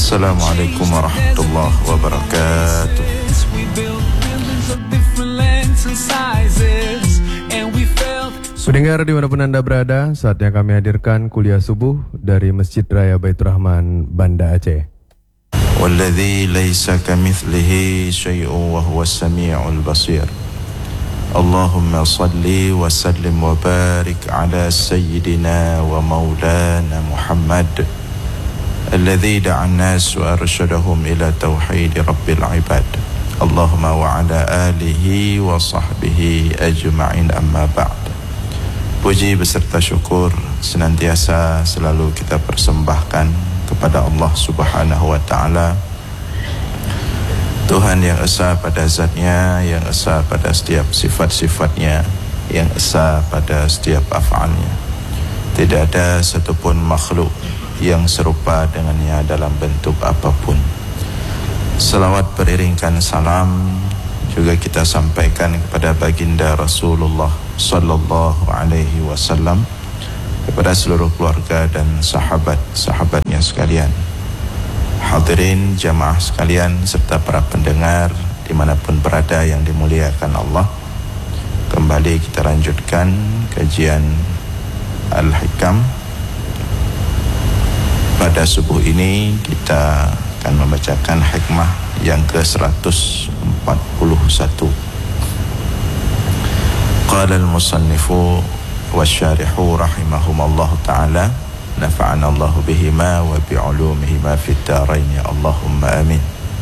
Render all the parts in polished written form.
Assalamualaikum warahmatullahi wabarakatuh. Pendengar dimanapun Anda berada, saatnya kami hadirkan kuliah subuh dari Masjid Raya Baitur Rahman, Banda Aceh. Walladzi laisa kamitslihi syai'un wa huwas samii'ul basir. Allahumma salli wa sallim wa barik ala sayyidina wa maulana Muhammad alladzi da'a an-nas wa arsyadahum ila tauhid rabbil ibad. Allahumma wa ala alihi wa sahbihi ajma'in, amma ba'd. Puji beserta syukur senantiasa selalu kita persembahkan kepada Allah Subhanahu wa ta'ala, Tuhan yang esa pada zatnya, yang esa pada setiap sifat-sifatnya, yang esa pada setiap af'alnya. Tidak ada satupun makhluk yang serupa dengannya dalam bentuk apapun. Salawat beriringkan salam juga kita sampaikan kepada baginda Rasulullah sallallahu alaihi wasallam, kepada seluruh keluarga dan sahabat-sahabatnya sekalian. Hadirin jamaah sekalian serta para pendengar dimanapun berada yang dimuliakan Allah, kembali kita lanjutkan kajian Al-Hikam. Pada subuh ini kita akan membacakan hikmah yang ke-141. Qala al-musannifu wasyarihu rahimahumallahu ta'ala, nafa'ana Allahu bihima wa bi'ulumihima fid dharain ya Allahumma amin.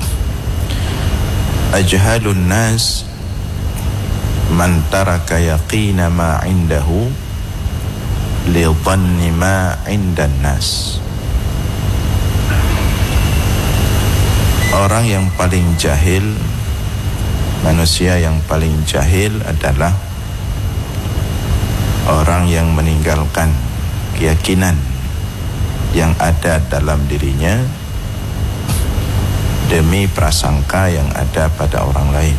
Ajhalun nas man taraka yaqina ma indahu li dhanni ma indan nas. Orang yang paling jahil, manusia yang paling jahil adalah orang yang meninggalkan keyakinan yang ada dalam dirinya demi prasangka yang ada pada orang lain.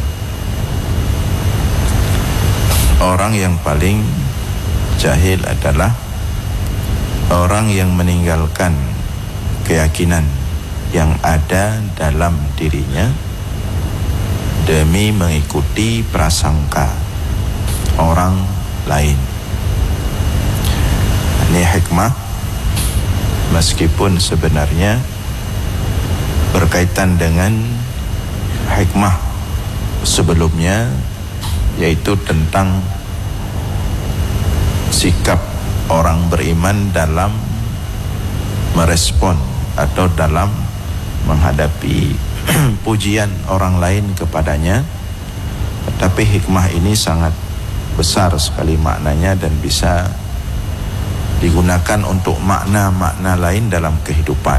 Orang yang paling jahil adalah orang yang meninggalkan keyakinan yang ada dalam dirinya demi mengikuti prasangka orang lain. Ini hikmah, meskipun sebenarnya berkaitan dengan hikmah sebelumnya, yaitu tentang sikap orang beriman dalam merespon atau dalam menghadapi pujian orang lain kepadanya. Tetapi hikmah ini sangat besar sekali maknanya dan bisa digunakan untuk makna-makna lain dalam kehidupan.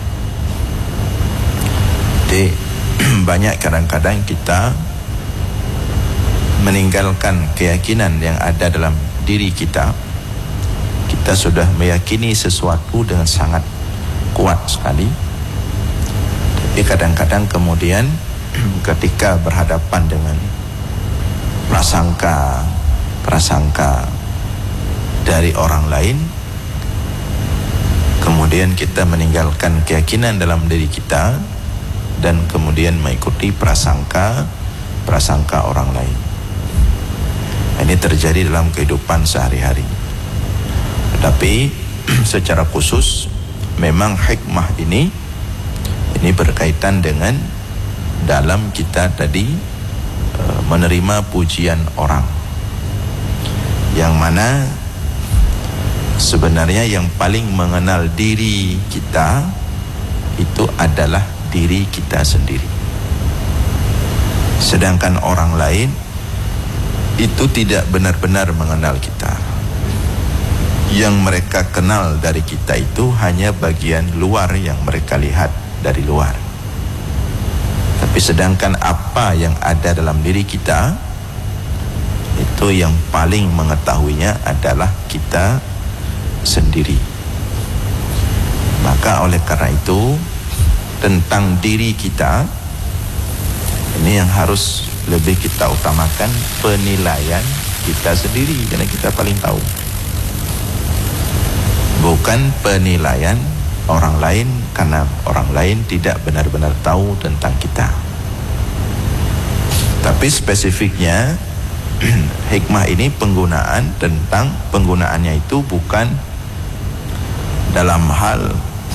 Jadi banyak kadang-kadang kita meninggalkan keyakinan yang ada dalam diri kita. Kita sudah meyakini sesuatu dengan sangat kuat sekali, tapi kadang-kadang kemudian ketika berhadapan dengan prasangka dari orang lain, kemudian kita meninggalkan keyakinan dalam diri kita dan kemudian mengikuti prasangka orang lain. Ini terjadi dalam kehidupan sehari-hari. Tetapi secara khusus memang hikmah ini berkaitan dengan dalam kita tadi menerima pujian orang, yang mana sebenarnya yang paling mengenal diri kita itu adalah diri kita sendiri. Sedangkan orang lain itu tidak benar-benar mengenal kita. Yang mereka kenal dari kita itu hanya bagian luar yang mereka lihat dari luar. Tapi sedangkan apa yang ada dalam diri kita, itu yang paling mengetahuinya adalah kita sendiri. Maka oleh karena itu, tentang diri kita ini yang harus lebih kita utamakan, penilaian kita sendiri, karena kita paling tahu. Bukan penilaian orang lain karena orang lain tidak benar-benar tahu tentang kita. Tapi spesifiknya hikmah ini penggunaannya itu bukan dalam hal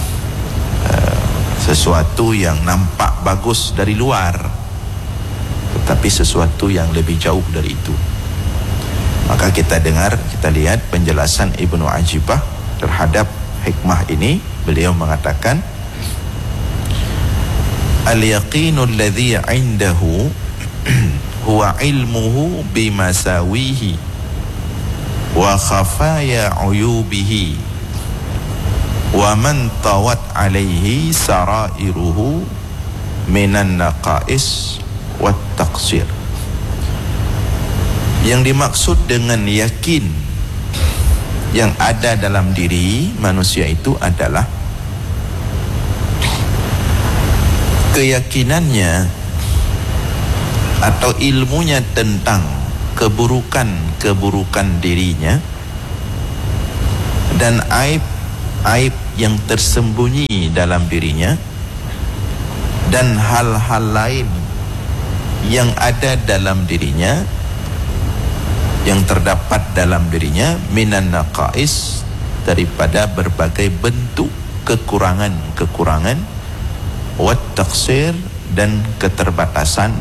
sesuatu yang nampak bagus dari luar, tetapi sesuatu yang lebih jauh dari itu. Maka kita lihat penjelasan Ibnu Ajibah terhadap hikmah ini. Beliau mengatakan, al-yaqinul ladzi 'indahu huwa ilmuhu bimasawihi wa khafaya 'uyubihi wa man tawat 'alaihi sarairuhu minan naqais wat taqsir. Yang dimaksud dengan yakin yang ada dalam diri manusia itu adalah keyakinannya atau ilmunya tentang keburukan dirinya dan aib yang tersembunyi dalam dirinya dan hal-hal lain yang ada dalam dirinya, yang terdapat dalam dirinya, minan naqais, daripada berbagai bentuk kekurangan, wat taqsir, dan keterbatasan.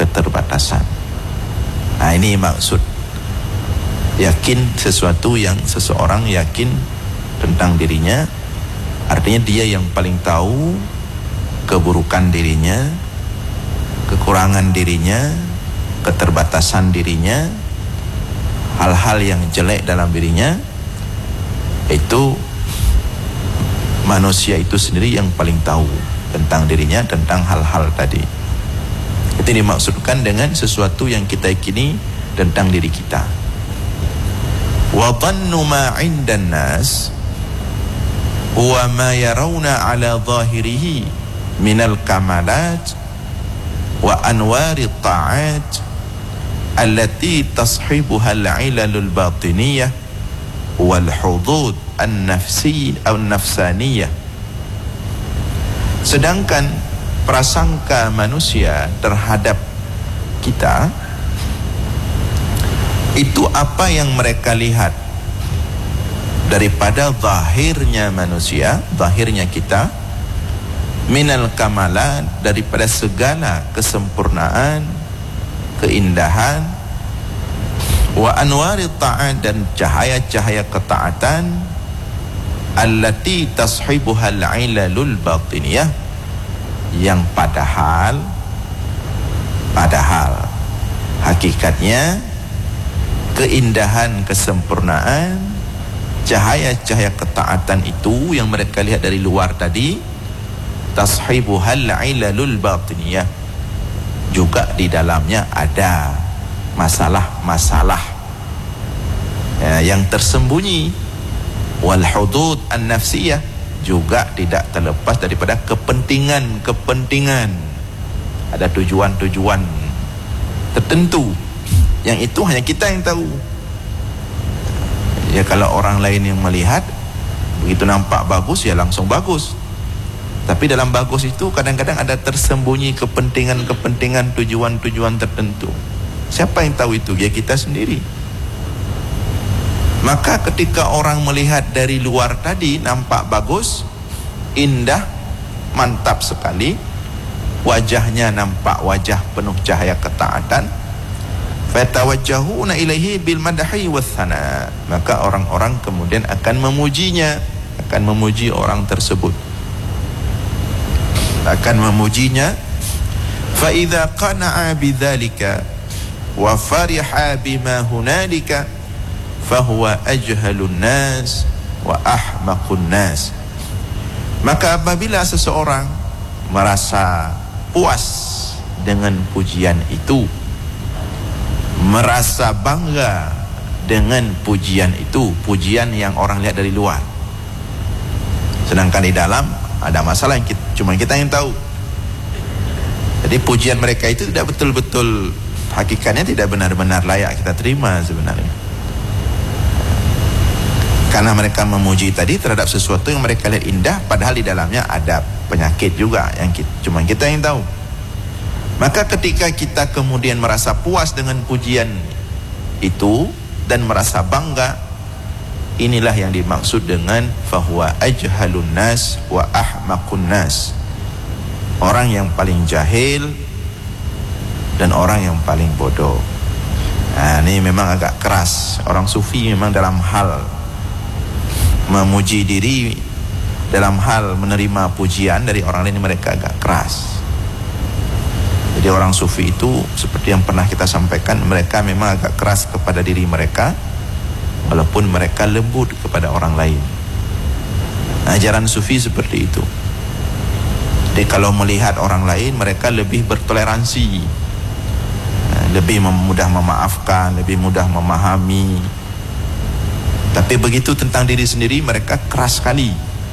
Nah, ini maksud yakin sesuatu yang seseorang yakin tentang dirinya, artinya dia yang paling tahu keburukan dirinya, kekurangan dirinya, keterbatasan dirinya, hal-hal yang jelek dalam dirinya. Itu manusia itu sendiri yang paling tahu tentang dirinya, tentang hal-hal tadi. Itu dimaksudkan dengan sesuatu yang kita yakini tentang diri kita. Wa dhannu ma 'indan nas huwa ma yarawna 'ala zahirihi minal kamalat wa anwari ta'at allati tashibuha al-'ilalul batiniyah wal hudud an-nafsi atau nafsaniyah. Sedangkan prasangka manusia terhadap kita itu apa yang mereka lihat daripada zahirnya manusia, zahirnya kita, minal kamalat, daripada segala kesempurnaan, keindahan, wa anwari ta'at, dan cahaya-cahaya ketaatan, allati tashibuhal ilalul batiniyah, yang padahal hakikatnya keindahan, kesempurnaan, cahaya-cahaya ketaatan itu yang mereka lihat dari luar tadi, tashibuhal ilalul batiniyah, juga di dalamnya ada masalah-masalah yang tersembunyi, wal hudud an-nafsiyah, juga tidak terlepas daripada kepentingan. Ada tujuan-tujuan tertentu yang itu hanya kita yang tahu. Ya, kalau orang lain yang melihat begitu nampak bagus, ya langsung bagus. Tapi dalam bagus itu kadang-kadang ada tersembunyi kepentingan, tujuan-tujuan tertentu. Siapa yang tahu itu? Ya kita sendiri. Maka ketika orang melihat dari luar tadi nampak bagus, indah, mantap sekali, wajahnya nampak wajah penuh cahaya ketaatan, fatawajjahuna ilaihi bil madhi wath thana, maka orang-orang kemudian akan memujinya, akan memuji orang tersebut, akan memujinya. Fa idza qana'a bidzalika wa fariha bima hunalika fahuwa ajhalun nas wa ahmaqun nas. Maka apabila seseorang merasa puas dengan pujian itu, merasa bangga dengan pujian itu, pujian yang orang lihat dari luar, sedangkan di dalam ada masalah yang cuma kita yang tahu. Jadi pujian mereka itu tidak betul-betul, hakikatnya tidak benar-benar layak kita terima sebenarnya. Karena mereka memuji tadi terhadap sesuatu yang mereka lihat indah, padahal di dalamnya ada penyakit juga yang cuma kita yang tahu. Maka ketika kita kemudian merasa puas dengan pujian itu dan merasa bangga, inilah yang dimaksud dengan fahuwa ajhalun nas wa ahmaqun nas. Orang yang paling jahil dan orang yang paling bodoh. Nah, ini memang agak keras. Orang sufi memang dalam hal memuji diri, dalam hal menerima pujian dari orang lain, mereka agak keras. Jadi orang sufi itu seperti yang pernah kita sampaikan, mereka memang agak keras kepada diri mereka, walaupun mereka lembut kepada orang lain. Ajaran sufi seperti itu. Jadi kalau melihat orang lain, mereka lebih bertoleransi, lebih mudah memaafkan, lebih mudah memahami. Tapi begitu tentang diri sendiri, mereka keras sekali.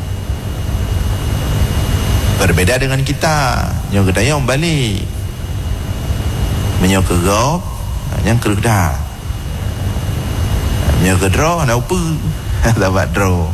Berbeda dengan kita, yang kedaya balik, menyok kegop, yang kerudah, menyok kedro, nak apa, dapat draw.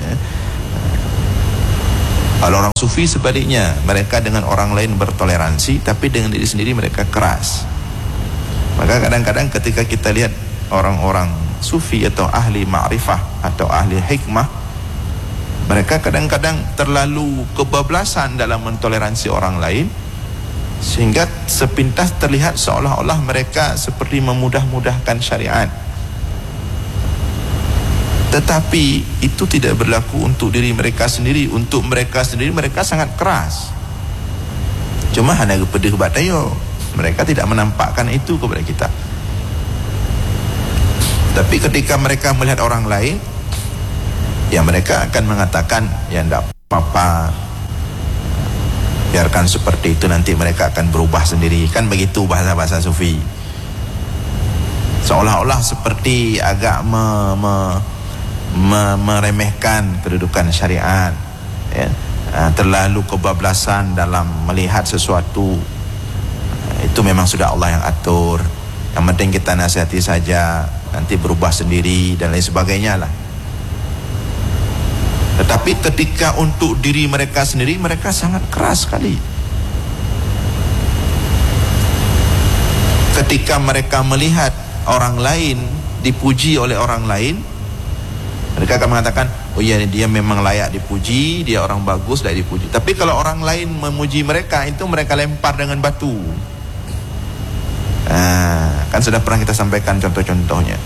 Kalau orang sufi sebaliknya, mereka dengan orang lain bertoleransi, tapi dengan diri sendiri mereka keras. Maka kadang-kadang ketika kita lihat orang-orang sufi atau ahli ma'rifah atau ahli hikmah, mereka kadang-kadang terlalu kebablasan dalam mentoleransi orang lain, sehingga sepintas terlihat seolah-olah mereka seperti memudah-mudahkan syariat. Tetapi itu tidak berlaku untuk diri mereka sendiri. Untuk mereka sendiri mereka sangat keras. Cuma hanya kepada kebatayo, mereka tidak menampakkan itu kepada kita. Tapi ketika mereka melihat orang lain, ya mereka akan mengatakan, ya tidak apa-apa, biarkan seperti itu, nanti mereka akan berubah sendiri. Kan begitu bahasa-bahasa sufi. Seolah-olah seperti agak meremehkan kedudukan syariat, ya. Terlalu kebablasan dalam melihat sesuatu. Itu memang sudah Allah yang atur. Yang penting kita nasihati saja, nanti berubah sendiri dan lain sebagainya lah. Tetapi ketika untuk diri mereka sendiri, mereka sangat keras sekali. Ketika mereka melihat orang lain dipuji oleh orang lain, mereka akan mengatakan, oh iya, dia memang layak dipuji, dia orang bagus, layak dipuji. Tapi kalau orang lain memuji mereka, itu mereka lempar dengan batu. Kan sudah pernah kita sampaikan contoh-contohnya.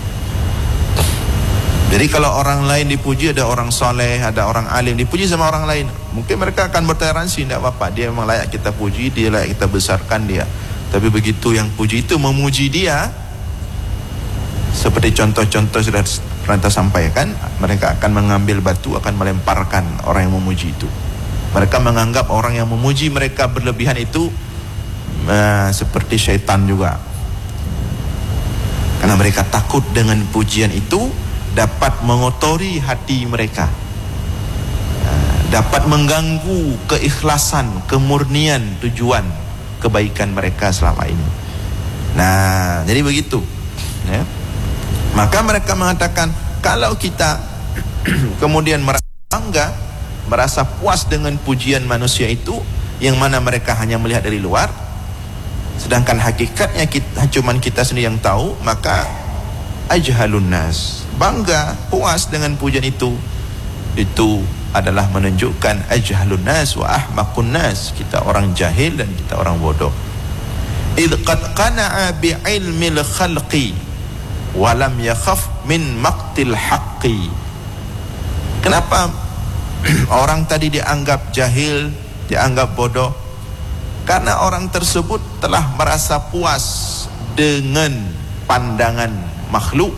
Jadi kalau orang lain dipuji, ada orang soleh, ada orang alim dipuji sama orang lain, mungkin mereka akan bertoleransi, tidak apa-apa, dia memang layak kita puji, dia layak kita besarkan dia. Tapi begitu yang puji itu memuji dia, seperti contoh-contoh sudah pernah kita sampaikan, mereka akan mengambil batu, akan melemparkan orang yang memuji itu. Mereka menganggap orang yang memuji mereka berlebihan itu seperti syaitan juga. Karena mereka takut dengan pujian itu dapat mengotori hati mereka, dapat mengganggu keikhlasan, kemurnian tujuan kebaikan mereka selama ini. Nah, jadi begitu, ya. Maka mereka mengatakan, kalau kita kemudian merasa bangga, merasa puas dengan pujian manusia itu, yang mana mereka hanya melihat dari luar, sedangkan hakikatnya cuman kita sendiri yang tahu, maka ajhalun nas, bangga, puas dengan pujian itu adalah menunjukkan ajhalun nas wa ahmaqun nas, kita orang jahil dan kita orang bodoh. Idh qad qana'a bi'ilmil khalqi walam yakhaf min maqtil haqqi. Kenapa orang tadi dianggap jahil, dianggap bodoh? Karena orang tersebut telah merasa puas dengan pandangan makhluk,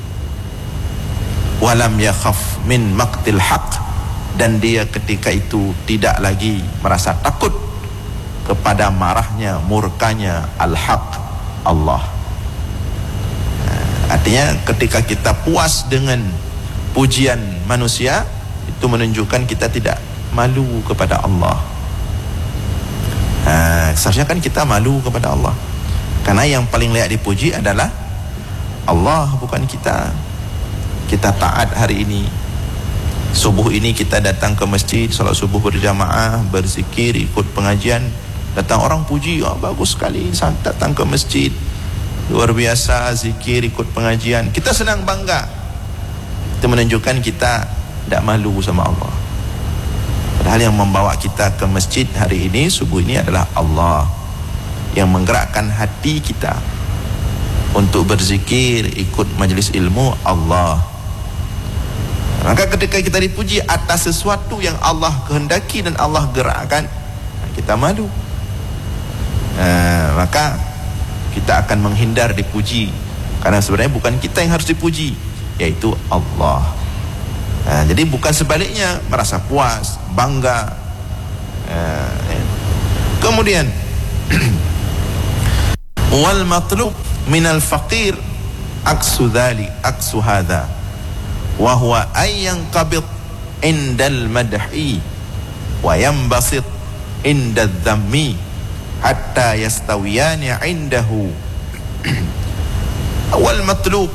walam yakhaf min maqtil haqq, dan dia ketika itu tidak lagi merasa takut kepada marahnya, murkanya al-haq, Allah. Artinya ketika kita puas dengan pujian manusia, itu menunjukkan kita tidak malu kepada Allah. Seharusnya kan kita malu kepada Allah, karena yang paling layak dipuji adalah Allah, bukan kita. Kita taat hari ini, Subuh ini kita datang ke masjid, salat subuh berjamaah, berzikir, ikut pengajian. Datang orang puji, oh, bagus sekali datang ke masjid, luar biasa, zikir, ikut pengajian. Kita senang, bangga. Itu menunjukkan kita tidak malu sama Allah. Padahal yang membawa kita ke masjid hari ini, subuh ini adalah Allah, yang menggerakkan hati kita untuk berzikir, ikut majlis ilmu, Allah. Maka ketika kita dipuji atas sesuatu yang Allah kehendaki dan Allah gerakkan, kita malu. Maka kita akan menghindar dipuji, karena sebenarnya bukan kita yang harus dipuji, yaitu Allah. Jadi bukan sebaliknya, merasa puas, bangga. Kemudian wal matlub minal faqir aksu dhali aksu hadha wa huwa ayyan qabid indal madhi wa yanbasit indal dhammi hatta yastawiyani indahu. Awal matlub,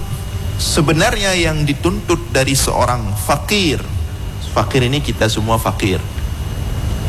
sebenarnya yang dituntut dari seorang fakir. Fakir ini kita semua fakir.